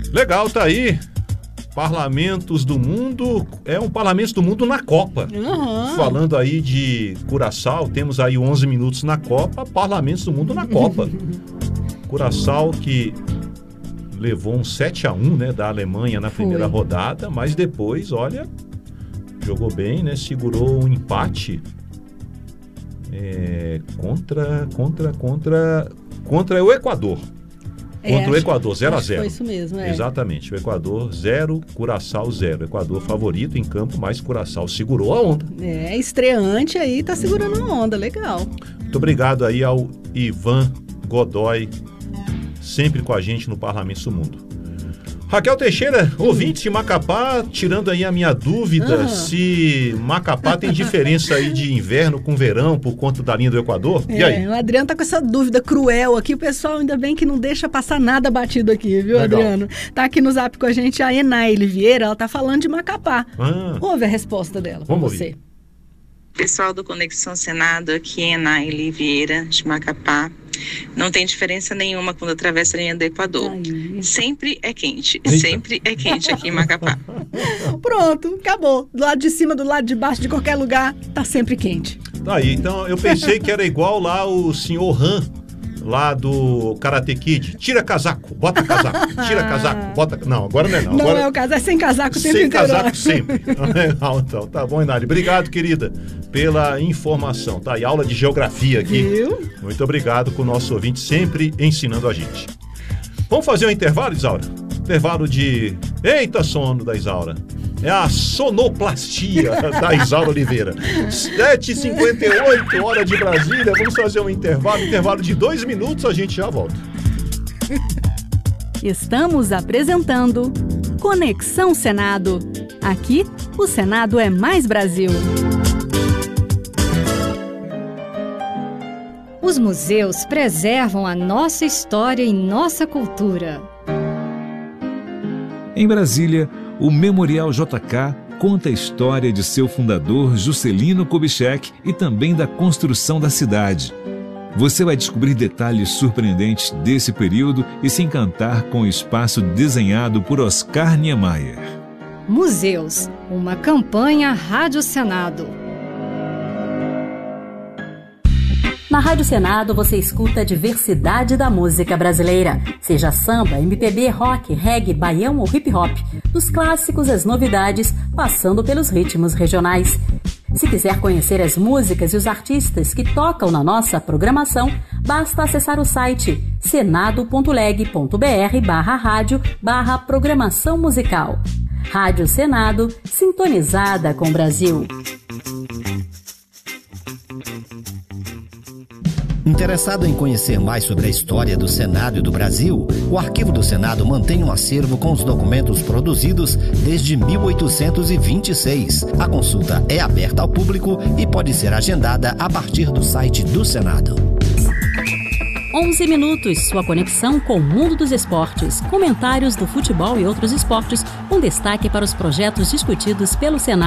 Legal, tá aí. Parlamentos do Mundo, um Parlamentos do Mundo na Copa. Falando aí de Curaçao, temos aí 11 minutos na Copa, Parlamentos do Mundo na Copa. Curaçao que levou um 7-1, né, da Alemanha na primeira rodada, mas depois, olha, jogou bem, né, segurou um empate contra o Equador. Contra o Equador, 0-0. Foi isso mesmo, Exatamente. O Equador 0, Curaçao 0. Equador favorito em campo, mas Curaçao segurou a onda. Estreante aí, tá segurando a onda, legal. Muito obrigado aí ao Ivan Godoy, sempre com a gente no Parlamento do Mundo. Raquel Teixeira, ouvinte de Macapá, tirando aí a minha dúvida se Macapá tem diferença aí de inverno com verão por conta da linha do Equador. E aí? O Adriano tá com essa dúvida cruel aqui. O pessoal ainda bem que não deixa passar nada batido aqui, viu, Legal. Adriano? Tá aqui no zap com a gente a Enaile Vieira, ela tá falando de Macapá. Ouve a resposta dela pra Vamos você. ouvir. Pessoal do Conexão Senado, aqui é Enaile Vieira, de Macapá. Não tem diferença nenhuma quando atravessa a linha do Equador. Sempre é quente. Eita. Sempre é quente aqui em Macapá. Pronto, acabou. Do lado de cima, do lado de baixo, de qualquer lugar, tá sempre quente. Tá aí, então eu pensei que era igual lá o senhor Han, lá do Karate Kid. Tira casaco, bota casaco, tira casaco, bota... Não, agora não é não. Não Agora... é o caso, é sem casaco o tempo Sem inteiro. casaco sempre. Legal, então. Tá bom, Inari. Obrigado, querida, pela informação. Tá aí, aula de geografia aqui. Viu? Muito obrigado com o nosso ouvinte sempre ensinando a gente. Vamos fazer um intervalo, Isaura? Intervalo de... Eita, sono da Isaura. É a sonoplastia da Isaura Oliveira. 7h58, hora de Brasília. Vamos fazer um intervalo de 2 minutos, a gente já volta. Estamos apresentando Conexão Senado. Aqui, o Senado é mais Brasil. Os museus preservam a nossa história e nossa cultura. Em Brasília, o Memorial JK conta a história de seu fundador, Juscelino Kubitschek, e também da construção da cidade. Você vai descobrir detalhes surpreendentes desse período e se encantar com o espaço desenhado por Oscar Niemeyer. Museus, uma campanha Rádio Senado. Na Rádio Senado você escuta a diversidade da música brasileira, seja samba, MPB, rock, reggae, baião ou hip hop, dos clássicos às novidades, passando pelos ritmos regionais. Se quiser conhecer as músicas e os artistas que tocam na nossa programação, basta acessar o site senado.leg.br/rádio/programação musical. Rádio Senado, sintonizada com o Brasil. Interessado em conhecer mais sobre a história do Senado e do Brasil? O Arquivo do Senado mantém um acervo com os documentos produzidos desde 1826. A consulta é aberta ao público e pode ser agendada a partir do site do Senado. 11 minutos, sua conexão com o mundo dos esportes. Comentários do futebol e outros esportes, com destaque para os projetos discutidos pelo Senado.